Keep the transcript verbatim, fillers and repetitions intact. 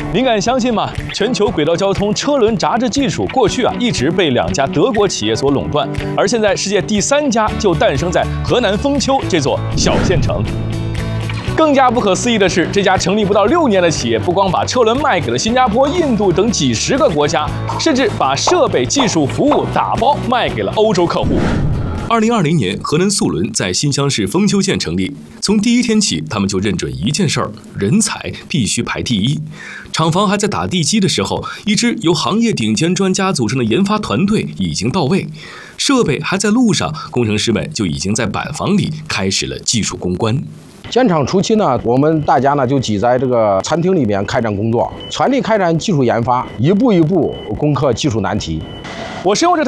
您敢相信吗？全球轨道交通车轮闸制技术过去啊一直被两家德国企业所垄断，而现在世界第三家就诞生在河南封丘这座小县城。更加不可思议的是，这家成立不到六年的企业，不光把车轮卖给了新加坡、印度等几十个国家，甚至把设备、技术、服务打包卖给了欧洲客户。 二零二零年，河南速轮在新乡市封丘县成立。从第一天起，他们就认准一件事儿：人才必须排第一。厂房还在打地基的时候，一支由行业顶尖专家组成的研发团队已经到位，设备还在路上，工程师们就已经在板房里开始了技术攻关。 建厂初期呢，我们大家呢就挤在这个餐厅里面开展工作，全力开展技术研发，一步一步攻克技术难题。 我是用这台